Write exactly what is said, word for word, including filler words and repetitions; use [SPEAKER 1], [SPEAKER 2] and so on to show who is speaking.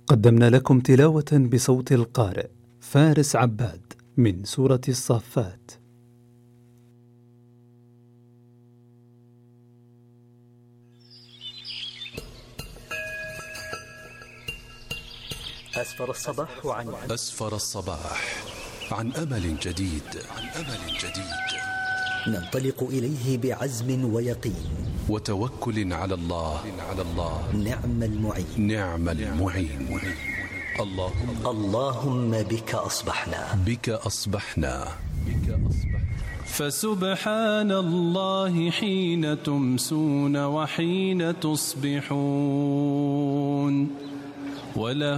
[SPEAKER 1] قدمنا لكم تلاوة بصوت القارئ فارس عباد من سورة الصافات.
[SPEAKER 2] أسفر الصباح عن
[SPEAKER 3] أسفر الصباح عن أمل جديد عن أمل جديد
[SPEAKER 2] ننطلق إليه بعزم ويقين
[SPEAKER 3] وتوكل على الله على الله
[SPEAKER 2] نعم المعين
[SPEAKER 3] نعم المعين. اللهم
[SPEAKER 2] اللهم بك أصبحنا
[SPEAKER 3] بك أصبحنا بك أصبحنا
[SPEAKER 4] فسبحان الله حين تمسون وحين تصبحون وله